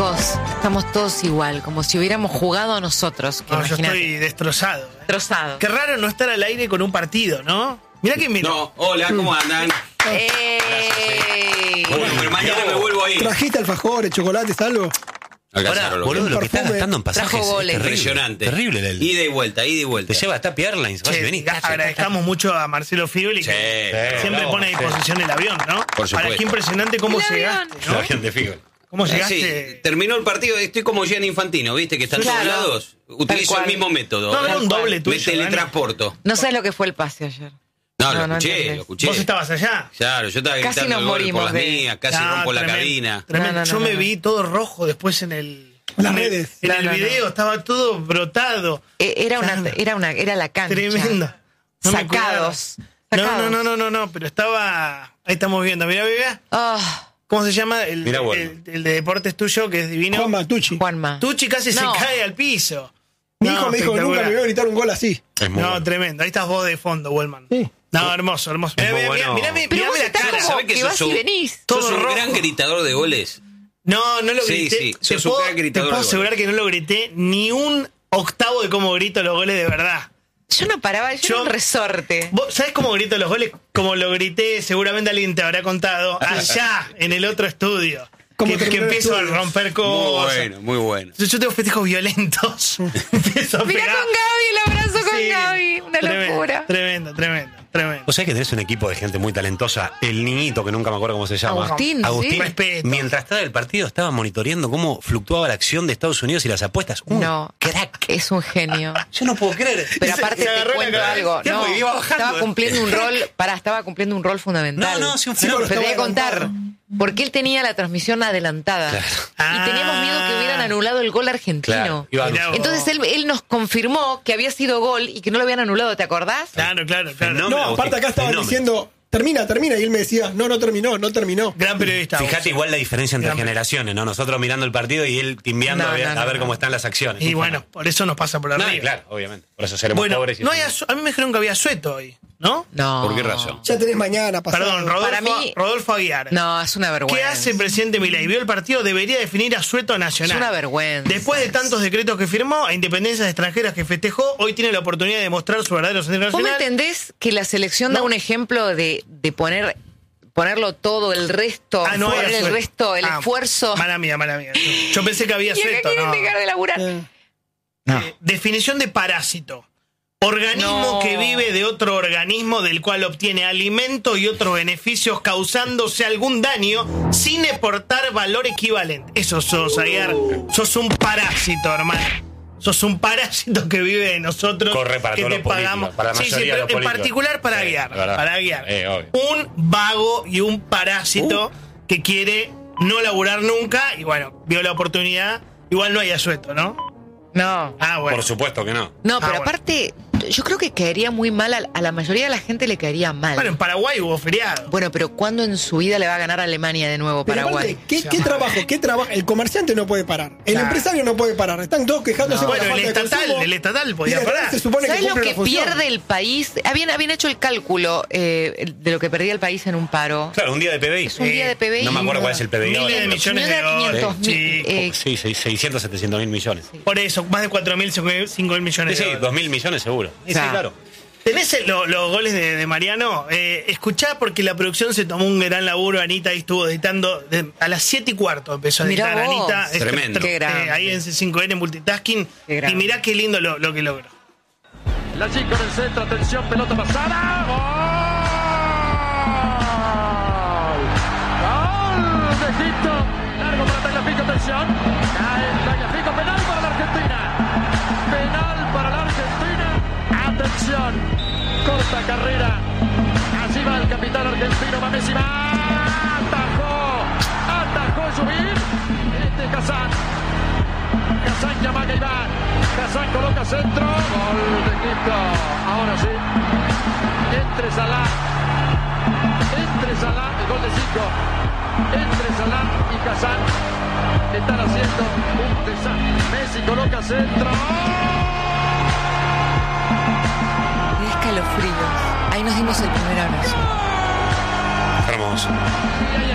Chicos, estamos todos igual, como si hubiéramos jugado nosotros. No, yo estoy destrozado. Destrozado. Qué raro no estar al aire con un partido, ¿no? Mirá que mira. No, hola, ¿cómo andan? Bueno, pero mañana me vuelvo a ir. ¿Trajiste alfajores, chocolates, algo? Ahora, Boludo, lo que está gastando en pasajes Trajo es goles. impresionante. Terrible. Ida y vuelta, ida y vuelta. Te lleva a TAP Airlines, vas y venís. Agradezcamos mucho a Marcelo Fioli, que siempre pone a disposición el avión, ¿no? Por supuesto. Ahora, qué impresionante cómo El llegaste, El ¿no? avión de Figo. ¿Cómo Sí, llegaste? terminó el partido, estoy como Gianni Infantino, ¿viste? Que están Claro. todos lados. Utilizo cual. el mismo método. No, habrá un doble Me tuyo, Dani. teletransporto. No sabes lo que fue el pase ayer. No, No, lo no escuché, entendés. lo escuché. ¿Vos estabas allá? Claro, yo estaba Casi gritando nos el gol por morimos las de- mías, casi No, rompo la tremendo, cabina. tremendo. No, Yo me no. vi todo rojo después en el... En las en el- redes. En No, el no, video estaba todo brotado. Era la cancha. Tremendo. No me Sacados. No, pero estaba... Ahí estamos viendo, mirá, mirá. Ah, ¿Cómo se llama? El Mirá, bueno. de deportes tuyo, que es divino. Juan Matucci. Juanma. Tucci casi No. se cae al piso. Mi No, hijo me dijo que nunca espectacular. me vio gritar un gol así. Es muy No, bueno. tremendo. Ahí estás vos de fondo, Wellman. Sí. No, hermoso, hermoso. Es Mirá, muy mirá, bueno. mirá, Pero mirá vos la estás cara. como ¿Sabés que que sos vas y venís. Sos Todo un rojo. gran gritador de goles. No lo Sí, grité. sí, Te sos un puedo, gran te gritador puedo de asegurar que no lo grité ni un octavo de cómo grito los goles de verdad. Yo no paraba, yo era un resorte. ¿Vos sabés cómo grito los goles? Como lo grité, seguramente alguien te habrá contado, allá, en el otro estudio. ¿Cómo Que terminó el empiezo a estudio? romper Muy cosas. bueno, muy bueno. Yo tengo festejos violentos. Empiezo a Mirá pegar. con Gaby, el abrazo con Sí. Gaby. Una Tremendo, locura. Tremendo. Vos sabés que tenés un equipo de gente muy talentosa. El niñito, que nunca me acuerdo cómo se llama. Agustín, sí. Respeto. Mientras estaba el partido, estaba monitoreando cómo fluctuaba la acción de Estados Unidos y las apuestas. Un No, crack. es un genio. Yo no puedo creer. Pero aparte se te agarró la cuento cabeza. algo. Ya, No, porque iba bajando. estaba cumpliendo un rol, estaba cumpliendo un rol fundamental. No, sí, un Sí, fenómeno. pero Pero te voy a estaba contar. Porque él tenía la transmisión adelantada. Claro. Y teníamos miedo que hubieran anulado el gol argentino. Claro, iba a- Mirá vos. Entonces él nos confirmó que había sido gol y que no lo habían anulado, ¿te acordás? Claro. Fenómeno. No, aparte acá estaban Fenómeno. diciendo, termina. Y él me decía, no terminó. Gran periodista. Fíjate igual la diferencia entre Gran- generaciones, ¿no? Nosotros mirando el partido y él timbiando No, a ver, no, a ver no. cómo están las acciones. Y Un bueno, por eso nos pasa por fenómeno. arriba. No, claro, obviamente. Por eso seremos Bueno, pobres. Y no hay a mí me dijeron que había sueto hoy, ¿no? No. ¿Por qué razón? Ya tenés mañana, pasado. Perdón, Para mí- Rodolfo Aguiar. No, es una vergüenza. ¿Qué hace el presidente Milei? Vio el partido, debería definir asueto nacional. Es una vergüenza. Después de tantos decretos que firmó, a independencias extranjeras que festejó, hoy tiene la oportunidad de mostrar su verdadero sentido ¿Vos me nacional. entendés que la selección da No. un ejemplo de ponerlo todo, el resto, Ah, no hay poner el asueto. resto, el Ah, esfuerzo? Mala mía. Yo pensé que había Y acá sueto. quieren No. dejar de laburar. Definición de parásito. Organismo No. que vive de otro organismo del cual obtiene alimento y otros beneficios causándose algún daño sin aportar valor equivalente. Eso sos, Aguiar. Sos un parásito, hermano. Sos un parásito que vive de nosotros. Corre para que todos te los políticos, pagamos. para la Sí, mayoría de pero los en políticos. particular para Sí, Aguiar. la verdad. Para Aguiar. Obvio. Un vago y un parásito que quiere no laburar nunca y bueno, vio la oportunidad. Igual no hay asueto, ¿no? No. Ah, bueno. Por supuesto que no. No, pero bueno. aparte, yo creo que caería muy mal a la mayoría de la gente le caería mal. Bueno, en Paraguay hubo feriado. Bueno, pero ¿cuándo en su vida le va a ganar a Alemania de nuevo Pero Paraguay? aparte, ¿qué trabajo? El comerciante no puede parar. El Claro. empresario no puede parar. Están todos quejándose por la Bueno, falta de consumo. el estatal Y podía el estatal parar. se supone que ¿Sabes lo cumple que la función. pierde el país? Habían hecho el cálculo de lo que perdía el país en un paro. Claro, un día de PBI. Es un día de PBI. No me acuerdo cuál es el PBI ahora. Miles de millones de No era 500 dólares. mil, Sí. Sí, 600, 700 mil millones. Por eso, más de 4.000, 5.000 millones Sí, de sí, dólares. 2.000 millones seguro. Sí, Claro. claro. ¿Tenés los goles de Mariano? Escuchá, porque la producción se tomó un gran laburo. Anita ahí estuvo editando. A las 7:15 empezó a Mirá editar vos. Anita. Tremendo. Qué grande. Ahí en C5N Multitasking. Qué grande. Y mirá qué lindo lo que logró. La chica en el centro, atención, pelota pasada. ¡Gol! ¡Gol de Egipto! Largo para Tagliafico, atención. Cae Tagliafico, penal para la Argentina. Penal para la Argentina. Atención. Corta carrera. Allí va el capitán argentino, va Messi, va. Atajó subir. Kazán. Kazán llama a Iván. Kazán coloca centro. Gol de Egipto. Ahora sí. Entre Salah. El gol de Zico. Entre Salah y Kazán. Están haciendo un desastre. Messi coloca centro. Me da escalofríos. Ahí nos dimos el primer abrazo. Hermoso.